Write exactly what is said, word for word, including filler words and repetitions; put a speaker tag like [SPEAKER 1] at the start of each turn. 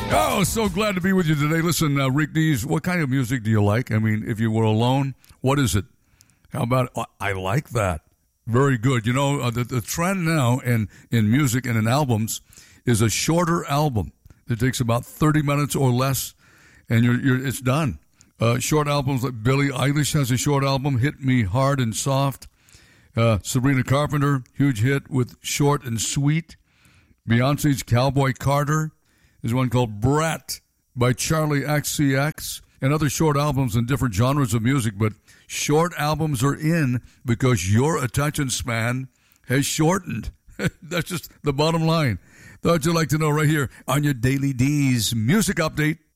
[SPEAKER 1] Oh, so glad to be with you today. Listen, uh, Rick Dees, what kind of music do you like? I mean, if you were alone, what is it? How about, oh, I like that. Very good. You know, uh, the, the trend now in, in music and in albums is a shorter album that takes about thirty minutes or less, and you're, you're it's done. Uh, short albums like Billie Eilish has a short album, Hit Me Hard and Soft. Uh, Sabrina Carpenter, huge hit with Short and Sweet. Beyonce's Cowboy Carter. There's one called Brat by Charlie X C X, and other short albums in different genres of music. But short albums are in because your attention span has shortened. That's just the bottom line. Thought you'd like to know right here on your Daily D's Music Update.